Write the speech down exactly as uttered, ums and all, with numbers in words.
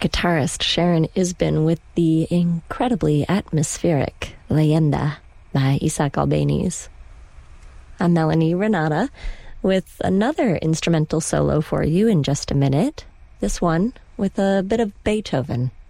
guitarist Sharon Isbin with the incredibly atmospheric Leyenda by Isaac Albéniz. I'm Melanie Renata with another instrumental solo for you in just a minute, this one with a bit of Beethoven.